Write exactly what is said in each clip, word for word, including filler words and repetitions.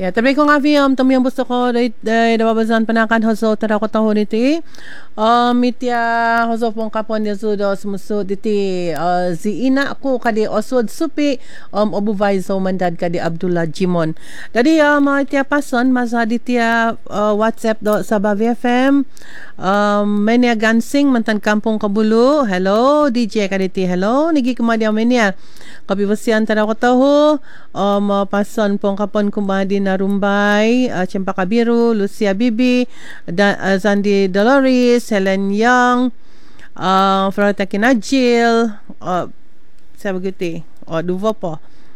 Ya, tapi ko nga vi um tami ang gusto ko dahil nababazan panakan hoso tara ko taho niti. Um mitya hoso pong kapon ya sudo sumuso diti uh, ziina ko kadi osod supi um obuvay so mandad kadi Abdullah Jimon. Dadi um mitya pason masa ditya uh, WhatsApp do sa Bavi F M. Um menya gansing mantan kampung Kabulu. Hello D J kaditi. Hello nigi kumadi menya. Kabibasian tara ko taho um uh, pason pong kapon kumadi na Rumbay, uh, Cempaka Biru, Lucia Bibi, da, uh, Zandi Dolores, Helen Young, uh, Florita Kinajil, uh, siapa gitu? Oh, dua po.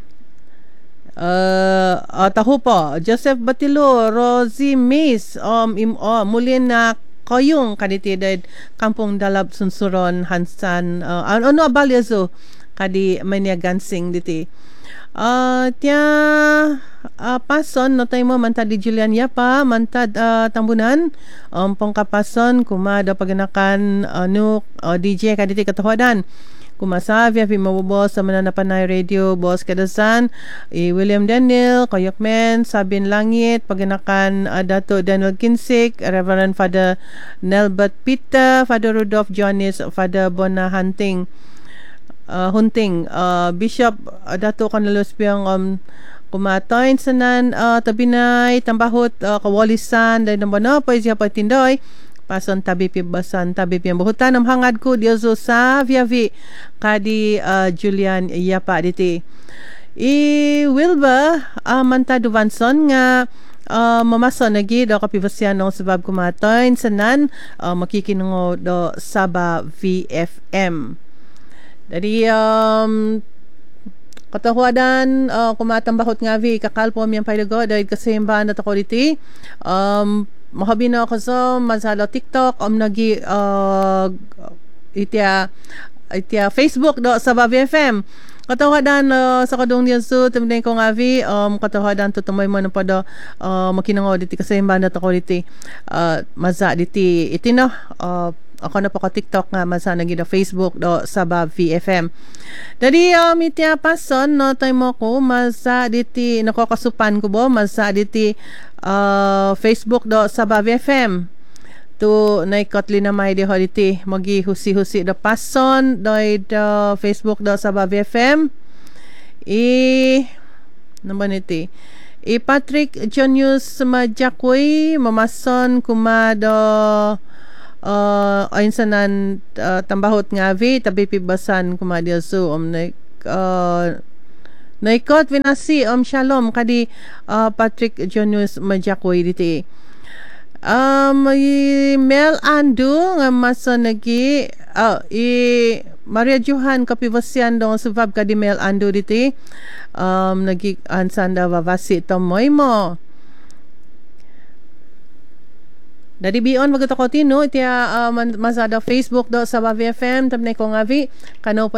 Uh, uh, tahu po, Joseph Batilo, Rosie Miss, um, im, oh, Mulina Koyung, kaditi dari Kampung Dalab Sunsuron, Hansan, uh, ano abalyazo, kadi mania gansing diti. Uh, tia uh, pason no tayo mo mantad di Julian Yapa mantad uh, tambunan um, pongkapason kumada paganakan uh, nuk uh, D J kaditi katawadan kumasavya pi mabubos sa mananapanay radio boss kadasan i William Daniel Koyokmen Sabin Langit paganakan uh, Dato Daniel Kinsik Reverend Father Nelbert Peter Father Rudolph Johannes Father Bona Hunting Uh, hunting uh, Bishop uh, Dato Kanalos piyang um, kumatoy sanan uh, tabinay tambahot uh, kawalisan dahil naman na pa siya patindoy pason tabi pibasan tabi piyang buhutan ang hangad ko diyoso sa viavi kadi uh, Julian Yapa diti i Wilba uh, manta duvanson nga uh, mamason nagi do kapibasyan ng sabab kumatoy sanan uh, makikinungo do Saba V F M. Dari um, katahuadan uh, kumatambahot nga vi kakalpo miyang pailago dahil kasimbahan na takoliti um, mahabi na ako sa masalo TikTok um nagi uh, itya itya Facebook do sa Bavi F M katahuadan uh, sa kadong niya so tamday ko nga vi um, katahuadan tutumoy mo na pa do uh, makinango diti kasimbahan na takoliti uh, maza diti itino uh, ako na po ka TikTok nga man sa naging Facebook do sa Bav V F M. Dadi um, itya pason no tayo mo ko masa diti nakakasupan ko bo masa diti uh, Facebook do sa Bav V F M. To naikotli na may di diti magi husi-husi do pason do do Facebook do sa Bav V F M. I naman iti. I Patrick Jonius Majakoy mamason kumado uh, ayon sa nan uh, tambahot nga vi tabi pibasan kumadya so um naik uh, naikot vinasi um shalom kadi uh, Patrick Jonius Majakoy diti um Mel Andu nga mason nagi uh, i Maria Johan kapibasyan dong subab kadi Mel Andu diti um nagi ansanda vavasi tomoy mo. Dari bion magato ko tino iti uh, masada Facebook do sa Bavi F M tamnay ko nga vi kano